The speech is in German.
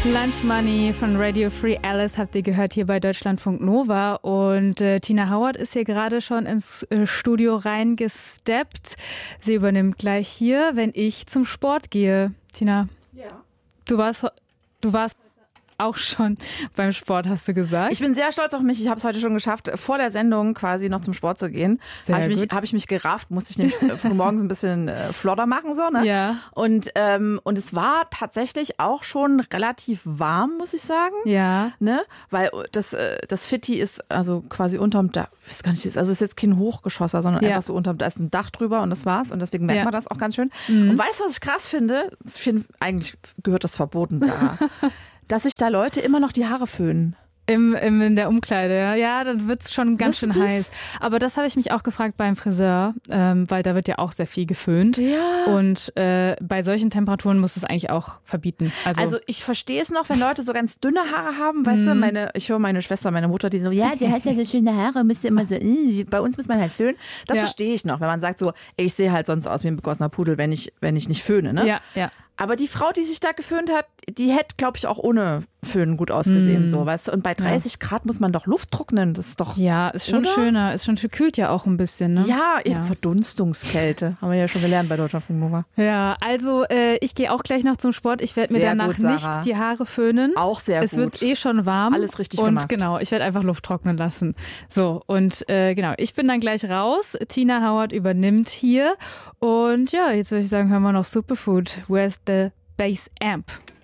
Lunch Money von Radio Free Alice habt ihr gehört hier bei Deutschlandfunk Nova und Tina Howard ist hier gerade schon ins Studio reingesteppt. Sie übernimmt gleich hier, wenn ich zum Sport gehe. Tina, ja. Du warst auch schon beim Sport, hast du gesagt. Ich bin sehr stolz auf mich. Ich habe es heute schon geschafft, vor der Sendung quasi noch zum Sport zu gehen. Habe ich mich gerafft, musste ich nämlich morgens ein bisschen flotter machen. So, ne? Ja. Und es war tatsächlich auch schon relativ warm, muss ich sagen. Ja. Ne? Weil das Fitti ist also quasi unterm Dach. Ich weiß gar nicht, also ist jetzt kein Hochgeschosser, sondern einfach so unterm, da ist ein Dach drüber und das war's. Und deswegen merkt man das auch ganz schön. Mhm. Und weißt du, was ich krass finde? Eigentlich gehört das verboten, Sarah. Dass sich da Leute immer noch die Haare föhnen. In der Umkleide, ja, dann wird's schon ganz schön heiß. Aber das habe ich mich auch gefragt beim Friseur, weil da wird ja auch sehr viel geföhnt. Ja. Und bei solchen Temperaturen muss es eigentlich auch verbieten. Also ich verstehe es noch, wenn Leute so ganz dünne Haare haben, weißt du, ich höre meine Schwester, meine Mutter, die so, ja, der hat ja so schöne Haare, müsste immer so, bei uns muss man halt föhnen. Das verstehe ich noch, wenn man sagt so, ich sehe halt sonst aus wie ein begossener Pudel, wenn ich nicht föhne, ne? Ja, ja. Aber die Frau, die sich da geföhnt hat, die hätte, glaube ich, auch ohne Föhn gut ausgesehen, so, weißt du? Und bei 30 Grad muss man doch Luft trocknen, das ist doch... Ja, ist schon schöner, kühlt ja auch ein bisschen, ne? Ja, Verdunstungskälte, haben wir ja schon gelernt bei Deutschlandfunk Nova. Ja, also ich gehe auch gleich noch zum Sport, ich werde mir danach nicht die Haare föhnen. Auch sehr gut. Es wird schon warm. Alles richtig gemacht. Und genau, ich werde einfach Luft trocknen lassen. So, und genau, ich bin dann gleich raus, Tina Howard übernimmt hier und ja, jetzt würde ich sagen, hören wir noch Superfood, Where's the Bass Amp?